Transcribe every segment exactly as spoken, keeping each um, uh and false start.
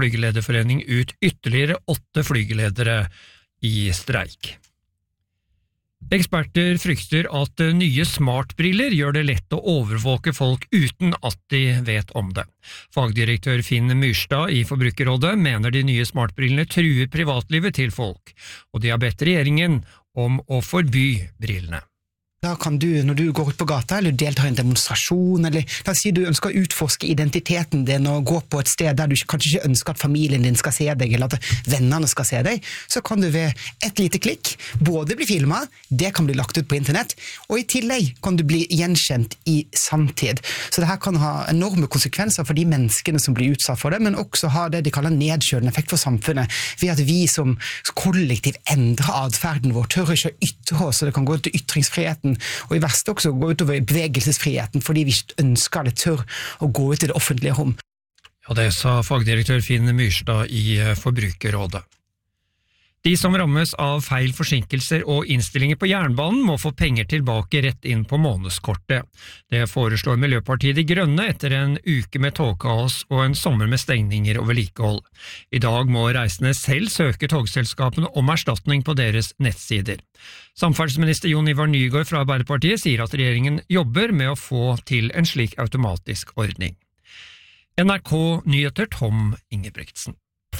Flygelederforening ut ytterligere åtte flygeledere i streik. Eksperter frykter at nye smartbriller gjør det lett å overvåke folk uten at de vet om det. Fagdirektør Finn Myrstad i Forbrukerrådet mener de nye smartbrillene truer privatlivet til folk, og de har bedt regjeringen om å forby brillene. Da kan du, når du går ut på gata, eller deltar i en demonstrasjon, eller la oss si du ønsker å utforske identiteten din og gå på et sted der du kanskje ikke ønsker at familien din skal se deg, eller at vennene skal se deg, så kan du ved et lite klikk både bli filmet, det kan bli lagt ut på internett, og i tillegg kan du bli gjenkjent i samtid. Så det her kan ha enorme konsekvenser for de menneskene som blir utsatt for det, men også ha det de kaller nedkjølende effekt for samfunnet, ved at vi som kollektiv endrer adferden vår, tør ikke å ytre oss, så det kan gå til ytringsfriheten, og i verste også gå utover bevegelsesfriheten, fordi vi ikke ønsker eller tør å gå ut i det offentlige rom. Ja, det sa fagdirektør Finn Myrstad i Forbrukerrådet. De som rammes av feil forsinkelser og innstillinger på jernbanen må få penger tilbake rett inn på månedskortet. Det foreslår Miljøpartiet De Grønne etter en uke med togkaos og en sommer med stengninger og vedlikehold. I dag må reisende selv søke togselskapene om erstatning på deres nettsider. Samferdselsminister Jon Ivar Nygård fra Arbeiderpartiet sier at regjeringen jobber med å få til en slik automatisk ordning. N R K Nyheter, Tom Ingebrigtsen.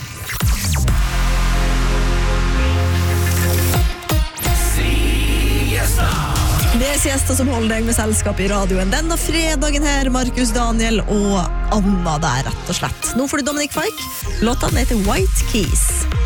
Det er siesta som holder deg med selskap i radioen denne fredagen her, Markus Daniel og Anna der, rett og slett. Nå får du Dominic Fike, låta heter White Keys.